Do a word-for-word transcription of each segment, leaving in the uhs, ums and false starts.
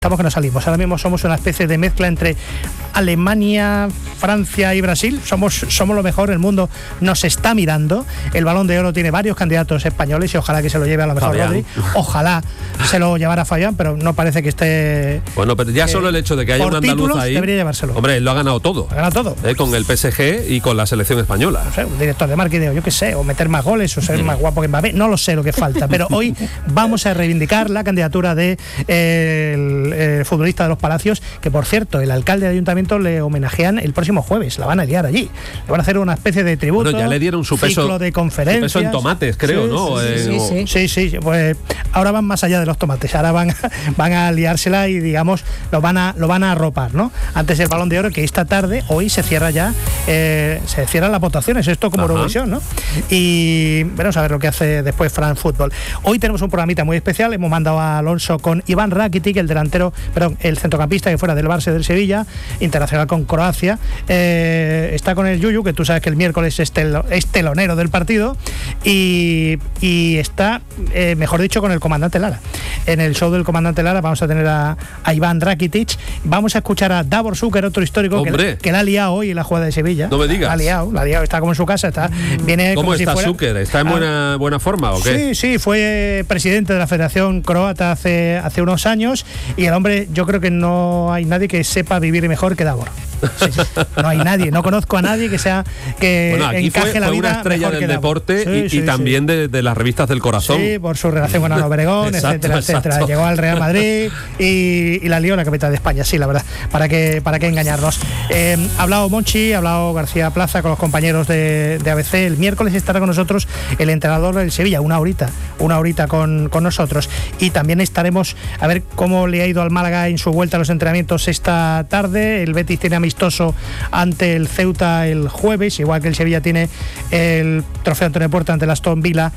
Estamos que no salimos. Ahora mismo somos una especie de mezcla entre Alemania, Francia y Brasil. Somos, somos lo mejor. El mundo nos está mirando. El Balón de Oro tiene varios candidatos españoles y ojalá que se lo lleve a lo mejor Rodri. Ojalá se lo llevara Fabián, pero no parece que esté. Bueno, pero ya solo el hecho de que haya un andaluz ahí. Debería llevárselo. Hombre, él lo ha ganado todo. Ha ganado todo. Eh, con el P S G y con la selección española. No sé, un director de marketing, o yo qué sé, o meter más goles, o ser mm. más guapo que Mbappé. No lo sé lo que falta. Pero hoy vamos a reivindicar la candidatura de eh, el, el futbolista de los Palacios, que por cierto, el alcalde del ayuntamiento le homenajean el próximo jueves, la van a liar allí. Le van a hacer una especie de tributo. Bueno, ya le dieron su peso, ciclo de conferencias. Su peso en tomates, creo, sí, ¿no? Sí, eh, sí, o... sí, sí, sí, sí. Pues ahora van más allá de los tomates, ahora van, van a liársela y digamos, lo van a lo van a arropar, ¿no? Antes el Balón de Oro, que esta tarde, hoy se cierra ya, eh, se cierran las votaciones, esto como Eurovisión, ¿no? Y veremos a ver lo que hace después Fran Fútbol. Hoy tenemos un programita muy especial, hemos mandado a Alonso con Iván Rakitic, el delantero, perdón, el centrocampista que fuera del Barça del Sevilla, internacional con Croacia, eh, está con el Yuyu, que tú sabes que el miércoles es, tel, es telonero del partido, y, y está, eh, mejor dicho, con el comandante Lara. En el show del comandante Lara vamos a tener a, a Iván Rakitic, vamos a escuchar a Davor Šuker, otro histórico que, que la ha liado hoy en la jugada de Sevilla. No me digas. La ha liado, la ha liado, está como en su casa, está, viene ¿Cómo como está si fuera, Šuker? ¿Está en buena, buena forma o qué? Sí, sí, fue presidente de la Federación Croata hace, hace unos años, y el hombre, yo creo que no hay nadie que sepa vivir mejor que Davor. Sí, sí. No hay nadie, no conozco a nadie que sea que bueno, aquí encaje fue, la fue vida una estrella del deporte sí, y, sí, y también sí. de, de las revistas del corazón. Sí, por su relación con Ana Obregón, exacto, etcétera, exacto. etcétera. Llegó al Real Madrid y, y la lió la capital de España, sí, la verdad. ¿Para qué, para qué engañarnos? Eh, ha hablado Monchi, ha hablado García Plaza con los compañeros de, de A B C. El miércoles estará con nosotros el entrenador del Sevilla, una horita, una horita con, con nosotros. Y también estaremos a ver cómo le ha ido al Málaga en su vuelta a los entrenamientos esta tarde. El Betis tiene amistoso ante el Ceuta el jueves, igual que el Sevilla tiene el trofeo Antonio Puerta ante el Aston Villa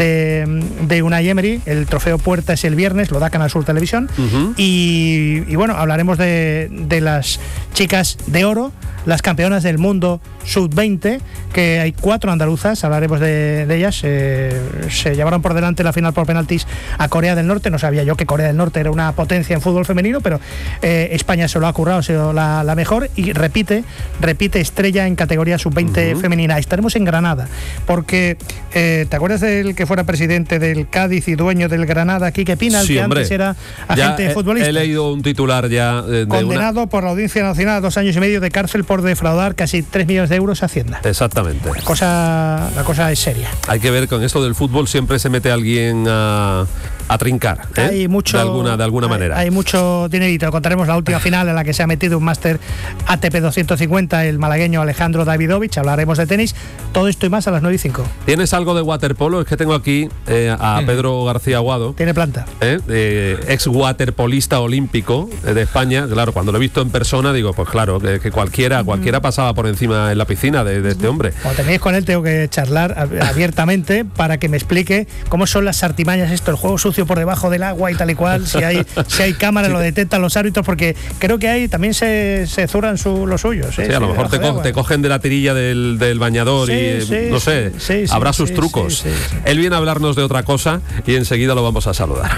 de, de Unai Emery. El trofeo Puerta es el viernes, lo da Canal Sur Televisión. Uh-huh. y, y bueno, hablaremos de, de las chicas de oro, las campeonas del mundo sub veinte, que hay cuatro andaluzas, hablaremos de, de ellas. Eh, se llevaron por delante la final por penaltis a Corea del Norte. No sabía yo que Corea del Norte era una potencia en fútbol femenino, pero eh, España se lo ha currado, ha sido la, la mejor, y repite, repite estrella en categoría sub veinte uh-huh. femenina. Estaremos en Granada, porque eh, ¿te acuerdas del que fuera presidente del Cádiz y dueño del Granada, Quique Pina, el sí, que hombre. antes era agente ya, futbolista? He leído un titular ya de, de condenado una... por la Audiencia Nacional a dos años y medio de cárcel por defraudar casi tres millones de euros a Hacienda. Exactamente. La cosa, la cosa es seria. Hay que ver, con esto del fútbol siempre se mete alguien a, a trincar, ¿eh? Hay mucho, de alguna, de alguna hay, manera. Hay mucho dinerito. Contaremos la última final en la que se ha metido un máster A T P doscientos cincuenta el malagueño Alejandro Davidovich. Hablaremos de tenis. Todo esto y más a las nueve y cinco. ¿Tienes algo de waterpolo? Es que tengo aquí eh, a Pedro García Aguado. Tiene planta. ¿Eh? Eh, ex waterpolista olímpico eh, de España. Claro, cuando lo he visto en persona digo, pues claro, que, que cualquiera, cualquiera pasaba por encima en la piscina de, de este hombre. Cuando tenéis con él tengo que charlar abiertamente para que me explique cómo son las artimañas esto, el juego sucio por debajo del agua y tal y cual, si hay si hay cámaras, sí, lo detectan los árbitros, porque creo que ahí también se, se zurran su, los suyos. ¿eh? Sí, a lo sí, mejor te, co te cogen de la tirilla del, del bañador, sí, y sí, no sé, sí, sí, habrá sí, sus sí, trucos. Sí, sí, sí. Él viene a hablarnos de otra cosa y enseguida lo vamos a saludar.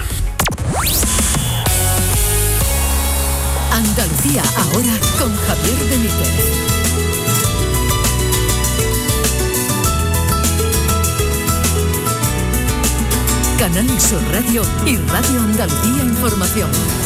Andalucía ahora con Javier Benítez. Canal Sur Radio y Radio Andalucía Información.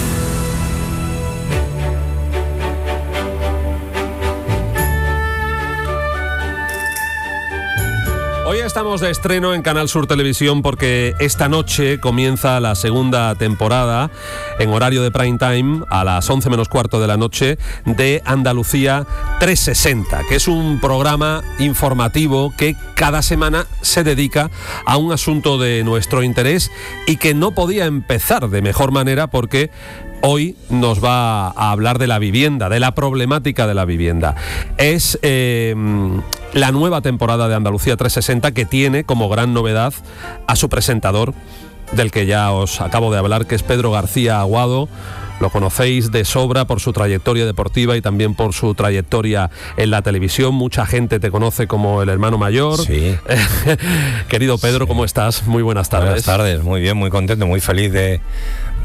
Hoy estamos de estreno en Canal Sur Televisión porque esta noche comienza la segunda temporada en horario de prime time a las once menos cuarto de la noche de Andalucía trescientos sesenta, que es un programa informativo que cada semana se dedica a un asunto de nuestro interés y que no podía empezar de mejor manera porque hoy nos va a hablar de la vivienda, de la problemática de la vivienda. Es eh, la nueva temporada de Andalucía trescientos sesenta, que tiene como gran novedad a su presentador, del que ya os acabo de hablar, que es Pedro García Aguado. Lo conocéis de sobra por su trayectoria deportiva y también por su trayectoria en la televisión. Mucha gente te conoce como el hermano mayor. Sí. Querido Pedro, sí. ¿Cómo estás? Muy buenas tardes. Buenas tardes, muy bien, muy contento, muy feliz de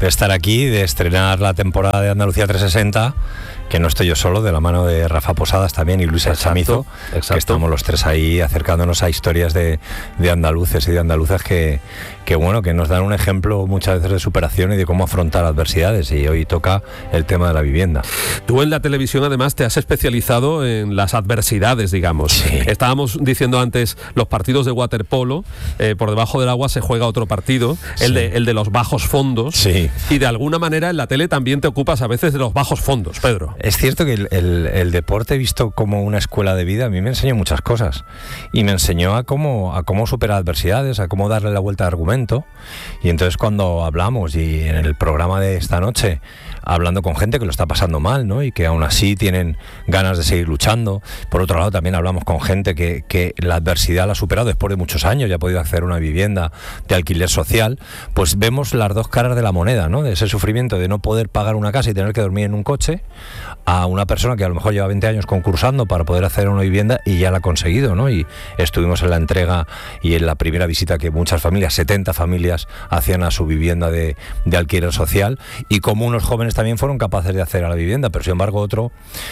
de estar aquí, de estrenar la temporada de Andalucía trescientos sesenta, que no estoy yo solo, de la mano de Rafa Posadas también y Luisa Chamizo, exacto. Que estamos los tres ahí acercándonos a historias de, de andaluces y de andaluzas que, que, bueno, que nos dan un ejemplo muchas veces de superación y de cómo afrontar adversidades, y hoy toca el tema de la vivienda. Tú en la televisión además te has especializado en las adversidades, digamos. Sí. Estábamos diciendo antes los partidos de waterpolo, eh, por debajo del agua se juega otro partido, el, sí. de, el de los bajos fondos, sí. Y de alguna manera en la tele también te ocupas a veces de los bajos fondos, Pedro. Es cierto que el, el, el deporte visto como una escuela de vida a mí me enseñó muchas cosas, y me enseñó a cómo, a cómo superar adversidades, a cómo darle la vuelta al argumento. Y entonces cuando hablamos, y en el programa de esta noche, hablando con gente que lo está pasando mal, ¿no? Y que aún así tienen ganas de seguir luchando. Por otro lado, también hablamos con gente que, que la adversidad la ha superado después de muchos años y ha podido acceder a una vivienda de alquiler social. Pues vemos las dos caras de la moneda, ¿no? De ese sufrimiento de no poder pagar una casa y tener que dormir en un coche, a una persona que a lo mejor lleva veinte años concursando para poder acceder a una vivienda y ya la ha conseguido, ¿no? Y estuvimos en la entrega y en la primera visita que muchas familias, setenta familias, hacían a su vivienda de, de alquiler social, y como unos jóvenes también fueron capaces de acceder a la vivienda. Pero sin embargo otro,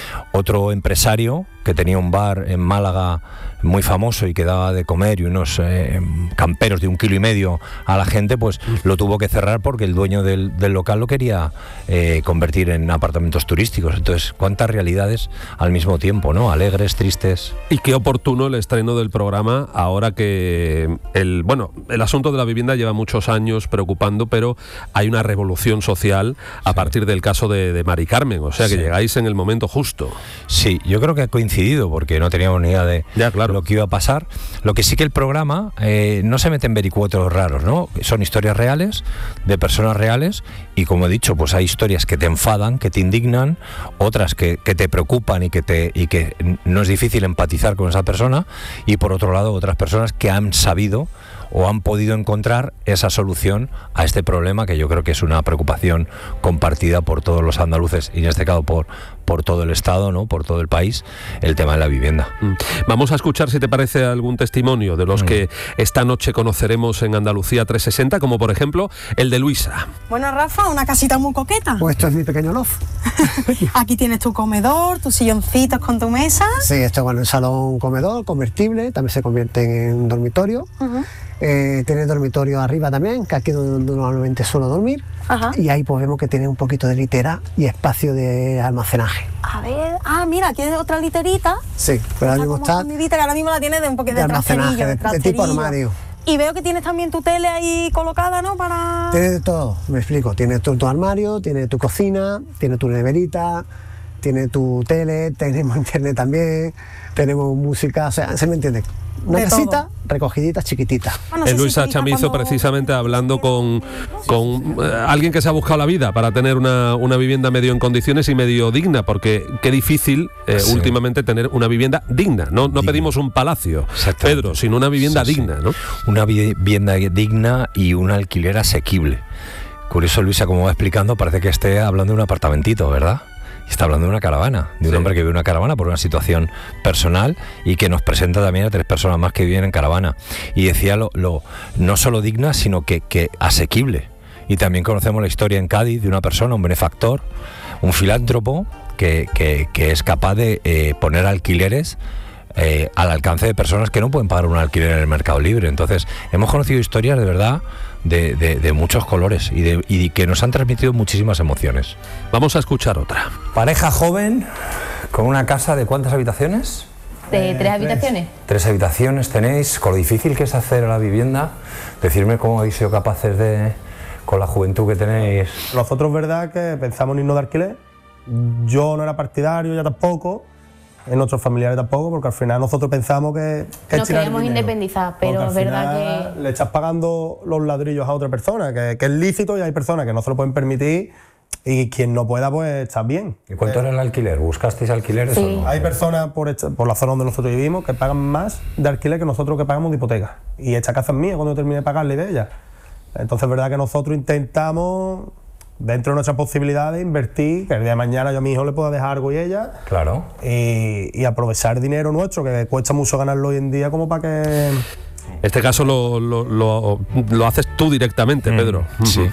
otro empresario que tenía un bar en Málaga muy famoso y que daba de comer y unos eh, camperos de un kilo y medio a la gente, pues lo tuvo que cerrar porque el dueño del, del local lo quería eh, convertir en apartamentos turísticos. Entonces, cuántas realidades al mismo tiempo, ¿no? Alegres, tristes. Y qué oportuno el estreno del programa ahora que el, bueno, el asunto de la vivienda lleva muchos años preocupando, pero hay una revolución social a sí. partir del caso de, de Mari Carmen, o sea que sí. llegáis en el momento justo. Sí, yo creo que ha coincidido porque no teníamos ni idea de ya, claro. lo que iba a pasar. Lo que sí que el programa eh, no se mete en vericuetos raros, ¿no? Son historias reales, de personas reales, y como he dicho, pues hay historias que te enfadan, que te indignan, otras que, que te preocupan y que, te, y que no es difícil empatizar con esa persona, y por otro lado otras personas que han sabido o han podido encontrar esa solución a este problema, que yo creo que es una preocupación compartida por todos los andaluces y en este caso por, por todo el Estado, ¿no? Por todo el país, el tema de la vivienda. Mm. Vamos a escuchar, si te parece, algún testimonio de los mm. que esta noche conoceremos en Andalucía trescientos sesenta, como por ejemplo el de Luisa. Bueno, Rafa, una casita muy coqueta. Pues esto es mi pequeño loft. Aquí tienes tu comedor, tus silloncitos con tu mesa. Sí, esto es bueno, el salón comedor convertible, también se convierte en dormitorio. Uh-huh. Eh, tiene dormitorio arriba también, que aquí donde normalmente suelo dormir. Ajá. Y ahí pues vemos que tiene un poquito de litera y espacio de almacenaje. A ver, ah, mira, aquí hay otra literita. Sí, pero ahora mismo está... Que ahora mismo la tiene de un poquito de, de almacenaje, de, de tipo armario. Y veo que tienes también tu tele ahí colocada, ¿no? Para... Tiene de todo, me explico. Tiene tu, tu armario, tiene tu cocina, tiene tu neverita, tiene tu tele, tenemos internet también, tenemos música, o sea, ¿se me entiende? Una de casita todo. Recogidita, chiquitita. Bueno, es Luisa Chamizo, cuando... precisamente hablando con, con eh, alguien que se ha buscado la vida para tener una, una vivienda medio en condiciones y medio digna, porque qué difícil eh, sí. últimamente tener una vivienda digna. No, no pedimos un palacio, Pedro, sino una vivienda sí, digna, sí. ¿no? Una vivienda digna y un alquiler asequible. Curioso, Luisa, como va explicando, parece que esté hablando de un apartamentito, ¿verdad? Está hablando de una caravana, de un sí. hombre que vive en una caravana por una situación personal y que nos presenta también a tres personas más que viven en caravana. Y decía lo, lo no solo digna, sino que, que asequible. Y también conocemos la historia en Cádiz de una persona, un benefactor, un filántropo, que, que, que es capaz de eh, poner alquileres eh, al alcance de personas que no pueden pagar un alquiler en el mercado libre. Entonces, hemos conocido historias de verdad de, de, de muchos colores y, de, y que nos han transmitido muchísimas emociones. Vamos a escuchar otra. Pareja joven con una casa de ¿cuántas habitaciones? ¿De eh, tres habitaciones? Tres. tres habitaciones tenéis. Con lo difícil que es hacer a la vivienda, decirme cómo habéis sido capaces de, con la juventud que tenéis. Nosotros, verdad, que pensamos en irnos de alquiler. Yo no era partidario, ya tampoco. En nuestros familiares tampoco, porque al final nosotros pensamos que... que nos queríamos independizar, pero es verdad que... le estás pagando los ladrillos a otra persona, que, que es lícito, y hay personas que no se lo pueden permitir, y quien no pueda, pues está bien. ¿Y cuánto eh, era el alquiler? ¿Buscasteis alquileres sí. o no? Hay personas por, esta, por la zona donde nosotros vivimos que pagan más de alquiler que nosotros que pagamos de hipoteca. Y esta casa es mía cuando termine de pagarle de ella. Entonces es verdad que nosotros intentamos... dentro de nuestras posibilidades, invertir, que el día de mañana yo a mi hijo le pueda dejar algo y ella. Claro. Y, y aprovechar dinero nuestro, que cuesta mucho ganarlo hoy en día, como para que... Este caso lo, lo, lo, lo haces tú directamente, mm, Pedro. Sí.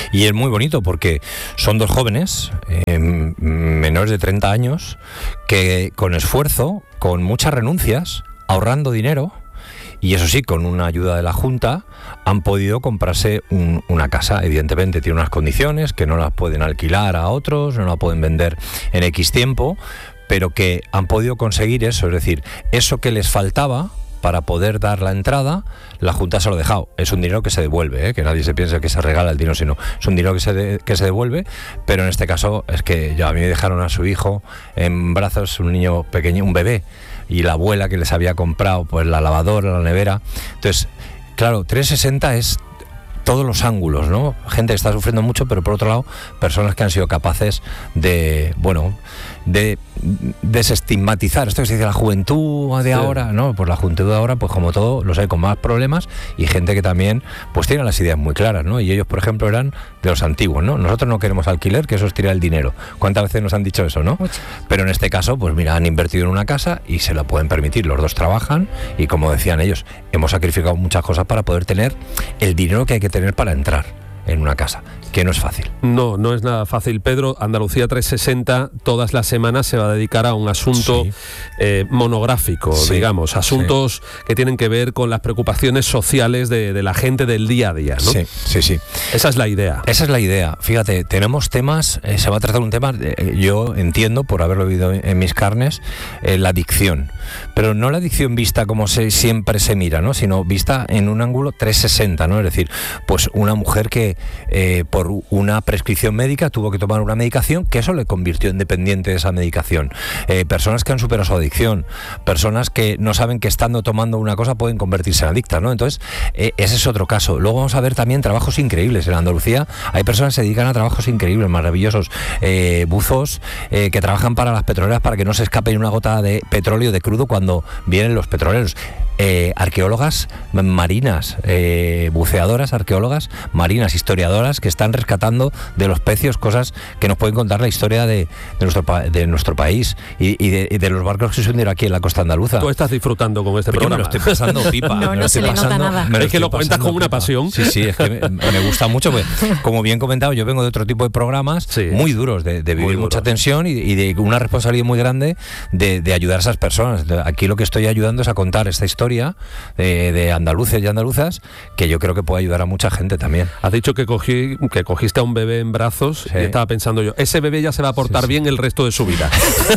Y es muy bonito porque son dos jóvenes, eh, menores de treinta años, que con esfuerzo, con muchas renuncias, ahorrando dinero, y eso sí, con una ayuda de la Junta, han podido comprarse un, una casa. Evidentemente tiene unas condiciones que no las pueden alquilar a otros, no la pueden vender en X tiempo, pero que han podido conseguir eso, es decir, eso que les faltaba para poder dar la entrada, la Junta se lo ha dejado. Es un dinero que se devuelve, ¿eh? Que nadie se piense que se regala el dinero, sino es un dinero que se, de, que se devuelve, pero en este caso es que ya a mí me dejaron a su hijo en brazos, un niño pequeño, un bebé, y la abuela que les había comprado pues la lavadora, la nevera. Entonces, claro, trescientos sesenta es todos los ángulos, ¿no? Gente que está sufriendo mucho, pero por otro lado, personas que han sido capaces de, bueno, de desestigmatizar esto que se dice la juventud de sí. ahora, ¿no? Pues la juventud de ahora, pues como todo, los hay con más problemas, y gente que también pues tiene las ideas muy claras, ¿no? Y ellos, por ejemplo, eran de los antiguos, ¿no? Nosotros no queremos alquiler, que eso es tirar el dinero. ¿Cuántas veces nos han dicho eso, no? Mucho. Pero en este caso, pues mira, han invertido en una casa y se la pueden permitir. Los dos trabajan y, como decían ellos, hemos sacrificado muchas cosas para poder tener el dinero que hay que tener para entrar en una casa, que no es fácil. No, no es nada fácil, Pedro. Andalucía trescientos sesenta todas las semanas se va a dedicar a un asunto sí. eh, monográfico, sí. digamos, asuntos sí. que tienen que ver con las preocupaciones sociales de, de la gente del día a día, ¿no? Sí, sí, sí. Esa es la idea. Esa es la idea. Fíjate, tenemos temas, eh, se va a tratar un tema, eh, yo entiendo, por haberlo vivido en mis carnes, eh, la adicción. Pero no la adicción vista como se, siempre se mira, ¿no? Sino vista en un ángulo trescientos sesenta, ¿no? Es decir, pues una mujer que eh, por una prescripción médica tuvo que tomar una medicación que eso le convirtió en dependiente de esa medicación. Eh, personas que han superado su adicción, personas que no saben que estando tomando una cosa pueden convertirse en adictas, ¿no? Entonces, eh, ese es otro caso. Luego vamos a ver también trabajos increíbles. En Andalucía hay personas que se dedican a trabajos increíbles, maravillosos. Eh, buzos eh, que trabajan para las petroleras para que no se escape ni una gota de petróleo de crudo cuando vienen los petroleros. Eh, arqueólogas marinas, eh, buceadoras, arqueólogas marinas, historiadoras que están rescatando de los pecios cosas que nos pueden contar la historia de, de, nuestro, de nuestro país y, y, de, y de los barcos que se hundieron aquí en la costa andaluza. Tú estás disfrutando con este Pero programa. Yo me lo estoy pasando pipa. No, me no lo se estoy le pasando, nota nada. Es que lo cuentas con una pasión. Sí, sí, es que me, me gusta mucho. Pues, como bien comentado, yo vengo de otro tipo de programas sí. muy duros, de, de vivir mucha tensión y, y de una responsabilidad muy grande de, de ayudar a esas personas. Aquí lo que estoy ayudando es a contar esta historia de, de andaluces y andaluzas, que yo creo que puede ayudar a mucha gente también. Has dicho que cogí, que cogiste a un bebé en brazos sí. y estaba pensando yo, ese bebé ya se va a portar sí, sí. bien el resto de su vida.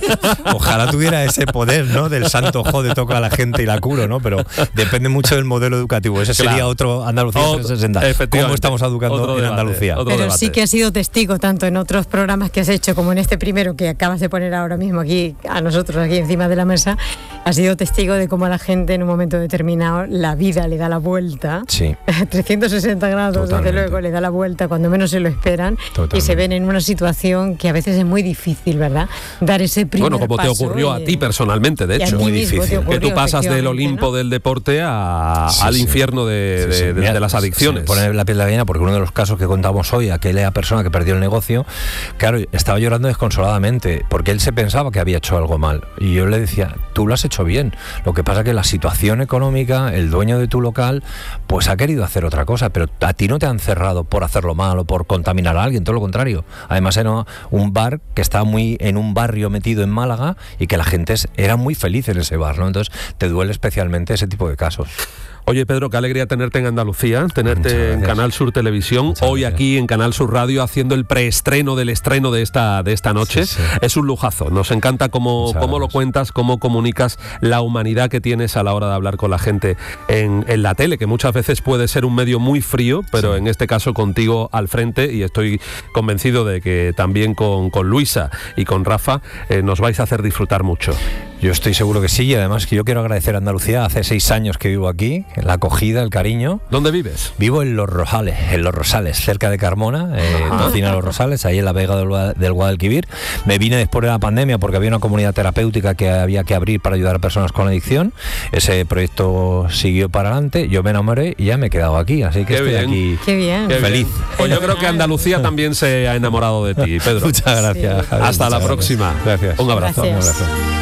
Ojalá tuviera ese poder, ¿no? Del santo jode, toca a la gente y la curo, ¿no? Pero depende mucho del modelo educativo. Ese sería claro. otro Andalucía trescientos sesenta. ¿Cómo estamos educando en debate, Andalucía? Pero debate. Sí que has sido testigo, tanto en otros programas que has hecho como en este primero que acabas de poner ahora mismo aquí a nosotros, aquí encima de la mesa, has sido testigo de cómo a la gente en un momento determinado la vida le da la vuelta. Sí. trescientos sesenta grados, Totalmente. Desde luego, le da la vuelta cuando menos se lo esperan. Totalmente. Y se ven en una situación que a veces es muy difícil, ¿verdad? Dar ese primer Bueno, como paso te ocurrió y, a ti personalmente, de hecho. Muy difícil. Que tú pasas del Olimpo ¿no? del deporte a, sí, al sí. infierno de, sí, sí. de, de, Mira, de las adicciones. Sí, poner la piel de gallina, porque uno de los casos que contamos hoy, aquella persona que perdió el negocio, claro, estaba llorando desconsoladamente, porque él se pensaba que había hecho algo mal. Y yo le decía, tú lo has hecho bien. Lo que pasa que la situación económica, el dueño de tu local, pues ha querido hacer otra cosa, pero a ti no te han cerrado por hacerlo mal o por contaminar a alguien, todo lo contrario. Además era un bar que estaba muy en un barrio metido en Málaga y que la gente era muy feliz en ese bar, ¿no? Entonces te duele especialmente ese tipo de casos. Oye, Pedro, qué alegría tenerte en Andalucía, tenerte en Canal Sur Televisión, Muchas hoy gracias. Aquí en Canal Sur Radio haciendo el preestreno del estreno de esta, de esta noche. Sí, sí. Es un lujazo, nos encanta cómo, cómo lo cuentas, cómo comunicas la humanidad que tienes a la hora de hablar con la gente en, en la tele, que muchas veces puede ser un medio muy frío, pero sí. en este caso contigo al frente, y estoy convencido de que también con, con Luisa y con Rafa eh, nos vais a hacer disfrutar mucho. Yo estoy seguro que sí, y además que yo quiero agradecer a Andalucía, hace seis años que vivo aquí, la acogida, el cariño. ¿Dónde vives? Vivo en Los Rosales, en Los Rosales, cerca de Carmona, eh, Tocina Los Rosales, ahí en la Vega del, del Guadalquivir. Me vine después de la pandemia porque había una comunidad terapéutica que había que abrir para ayudar a personas con adicción. Ese proyecto siguió para adelante, yo me enamoré y ya me he quedado aquí, así que Qué estoy bien. aquí Qué bien. feliz. Bien. Pues yo creo que Andalucía también se ha enamorado de ti, Pedro. Muchas gracias, sí. Javier. Hasta Muchas la próxima. Gracias. Un abrazo. Gracias. Un abrazo.